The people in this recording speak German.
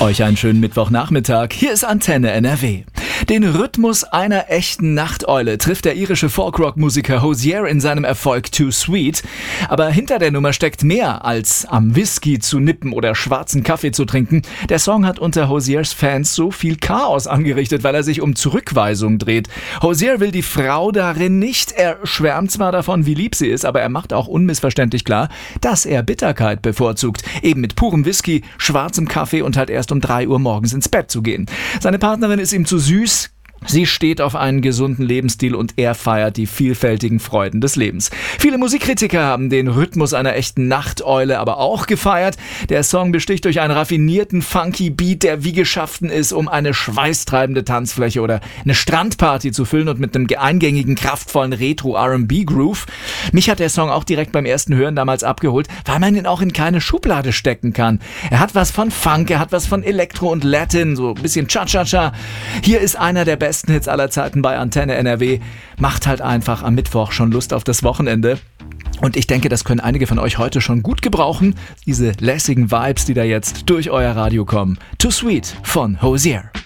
Euch einen schönen Mittwochnachmittag. Hier ist Antenne NRW. Den Rhythmus einer echten Nachteule trifft der irische Folkrock-Musiker Hozier in seinem Erfolg Too Sweet. Aber hinter der Nummer steckt mehr als am Whisky zu nippen oder schwarzen Kaffee zu trinken. Der Song hat unter Hoziers Fans so viel Chaos angerichtet, weil er sich um Zurückweisung dreht. Hozier will die Frau darin nicht. Er schwärmt zwar davon, wie lieb sie ist, aber er macht auch unmissverständlich klar, dass er Bitterkeit bevorzugt. Eben mit purem Whisky, schwarzem Kaffee und halt erst um 3 Uhr morgens ins Bett zu gehen. Seine Partnerin ist ihm zu süß. Sie steht auf einen gesunden Lebensstil und er feiert die vielfältigen Freuden des Lebens. Viele Musikkritiker haben den Rhythmus einer echten Nachteule aber auch gefeiert. Der Song besticht durch einen raffinierten, funky Beat, der wie geschaffen ist, um eine schweißtreibende Tanzfläche oder eine Strandparty zu füllen und mit einem eingängigen, kraftvollen Retro-R&B-Groove. Mich hat der Song auch direkt beim ersten Hören damals abgeholt, weil man ihn auch in keine Schublade stecken kann. Er hat was von Funk, er hat was von Elektro und Latin, so ein bisschen Cha-Cha-Cha. Hier ist einer der besten Hits aller Zeiten bei Antenne NRW. Macht halt einfach am Mittwoch schon Lust auf das Wochenende. Und ich denke, das können einige von euch heute schon gut gebrauchen. Diese lässigen Vibes, die da jetzt durch euer Radio kommen. Too Sweet von Hozier.